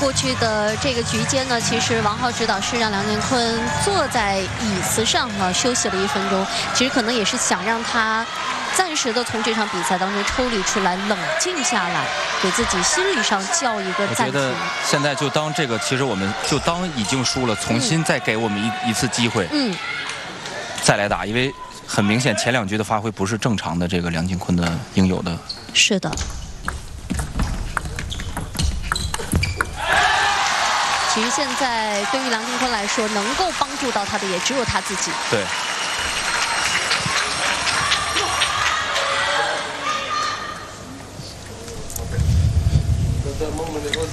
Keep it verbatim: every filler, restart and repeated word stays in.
过去的这个局间呢，其实王浩指导是让梁建坤坐在椅子上啊休息了一分钟，其实可能也是想让他暂时的从这场比赛当中抽离出来，冷静下来，给自己心理上叫一个暂停。 我觉得现在就当这个，其实我们就当已经输了，重新再给我们一、嗯、一次机会，嗯，再来打，因为很明显前两局的发挥不是正常的这个梁建坤的应有的。 是的。其实现在对于梁建坤来说，能够帮助到他的也只有他自己。 对。